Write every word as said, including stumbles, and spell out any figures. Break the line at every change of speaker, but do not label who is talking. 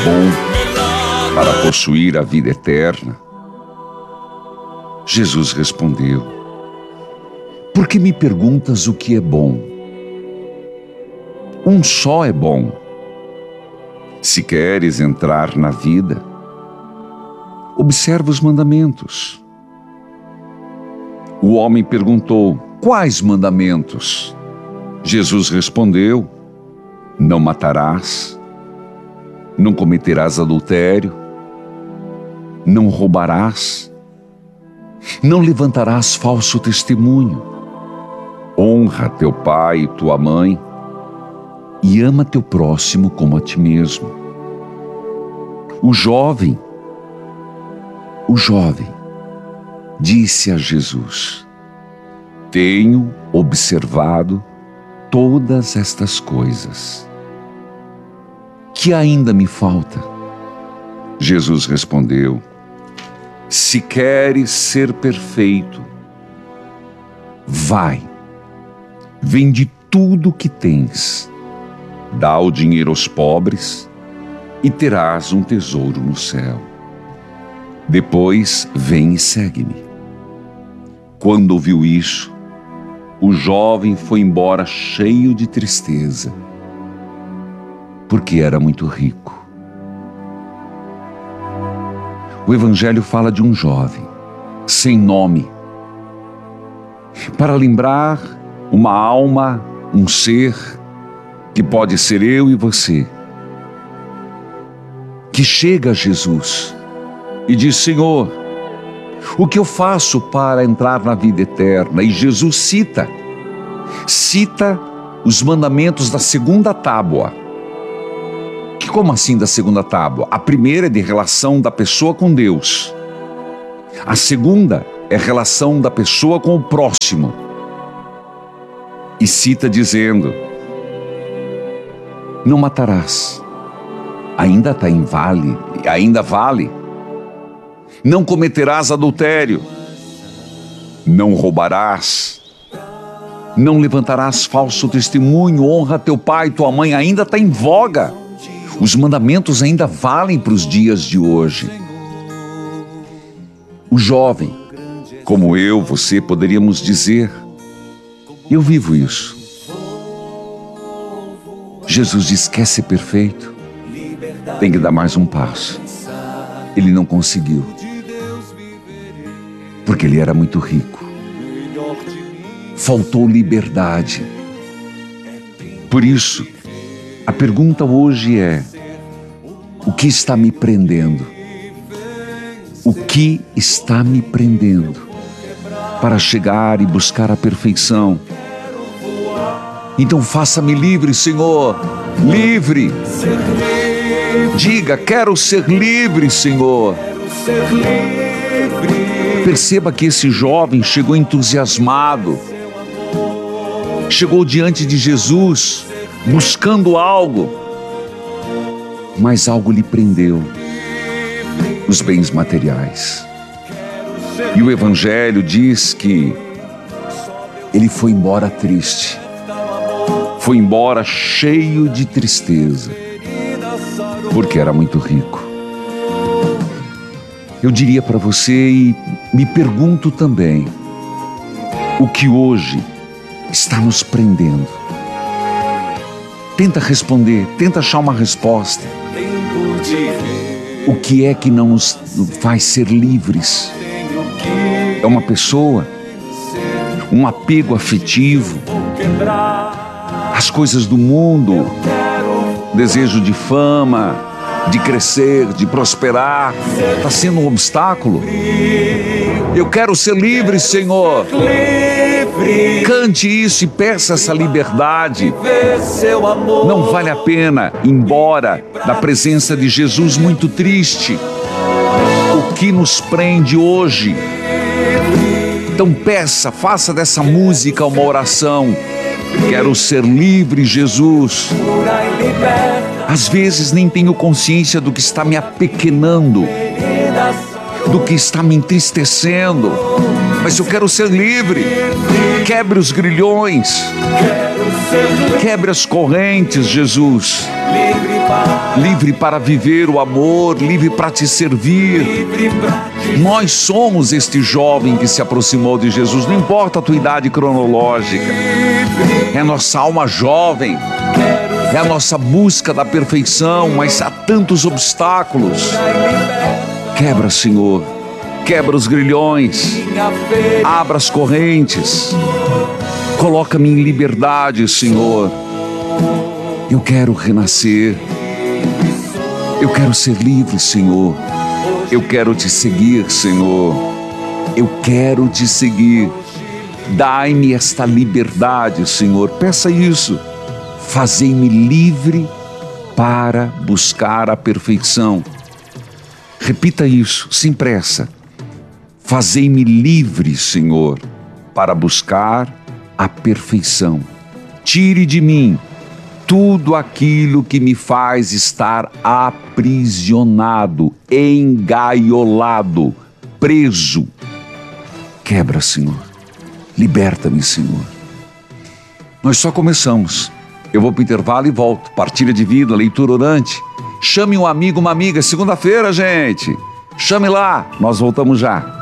bom para possuir a vida eterna? Jesus respondeu: por que me perguntas o que é bom? Um só é bom. Se queres entrar na vida, observa os mandamentos. O homem perguntou: quais mandamentos? Jesus respondeu: não matarás, não cometerás adultério, não roubarás, não levantarás falso testemunho, honra teu pai e tua mãe, e ama teu próximo como a ti mesmo. O jovem, o jovem disse a Jesus: tenho observado todas estas coisas. Que ainda me falta? Jesus respondeu: se queres ser perfeito, vai, vende tudo o que tens, dá o dinheiro aos pobres e terás um tesouro no céu. Depois vem e segue-me. Quando ouviu isso, o jovem foi embora cheio de tristeza, porque era muito rico. O Evangelho fala de um jovem sem nome, para lembrar uma alma, um ser que pode ser eu e você, que chega a Jesus e diz: Senhor, o que eu faço para entrar na vida eterna? E Jesus cita, cita os mandamentos da segunda tábua. Que como assim da segunda tábua? A primeira é de relação da pessoa com Deus. A segunda é relação da pessoa com o próximo. E cita dizendo: não matarás. Ainda está em vale, ainda vale. Não cometerás adultério. Não roubarás. Não levantarás falso testemunho. Honra teu pai e tua mãe. Ainda está em voga. Os mandamentos ainda valem para os dias de hoje. O jovem, como eu, você, poderíamos dizer: eu vivo isso. Jesus diz: quer ser perfeito? Tem que dar mais um passo. Ele não conseguiu, porque ele era muito rico. Faltou liberdade. Por isso, a pergunta hoje é: o que está me prendendo? O que está me prendendo para chegar e buscar a perfeição? Então faça-me livre, Senhor, livre. Diga: quero ser livre, Senhor. Perceba que esse jovem chegou entusiasmado, chegou diante de Jesus buscando algo, mas algo lhe prendeu: os bens materiais. E o Evangelho diz que ele foi embora triste, foi embora cheio de tristeza, porque era muito rico. Eu diria para você, e me pergunto também, o que hoje está nos prendendo? Tenta responder, tenta achar uma resposta. O que é que não nos faz ser livres? É uma pessoa? Um apego afetivo? As coisas do mundo? Desejo de fama, de crescer, de prosperar? Está sendo um obstáculo? Eu quero ser livre, Senhor. Cante isso e peça essa liberdade. Não vale a pena ir embora da presença de Jesus muito triste. O que nos prende hoje? Então peça, faça dessa música uma oração. Quero ser livre, Jesus. Às vezes nem tenho consciência do que está me apequenando, do que está me entristecendo, mas eu quero ser livre. Quebre os grilhões, quebre as correntes, Jesus. livre para viver o amor, livre para te servir. Nós somos este jovem que se aproximou de Jesus, não importa a tua idade cronológica, é nossa alma jovem, é a nossa busca da perfeição, mas há tantos obstáculos. Quebra, Senhor, quebra os grilhões, abra as correntes, coloca-me em liberdade, Senhor. Eu quero renascer, eu quero ser livre, Senhor. Eu quero te seguir, Senhor. Eu quero te seguir. Dai-me esta liberdade, Senhor. Peça isso. Fazei-me livre para buscar a perfeição. Repita isso, sem pressa. Fazei-me livre, Senhor, para buscar a perfeição. Tire de mim tudo aquilo que me faz estar aprisionado, engaiolado, preso. Quebra, Senhor. Liberta-me, Senhor. Nós só começamos. Eu vou para o intervalo e volto. Partilha de vida, leitura orante. Chame um amigo, uma amiga. Segunda-feira, gente. Chame lá. Nós voltamos já.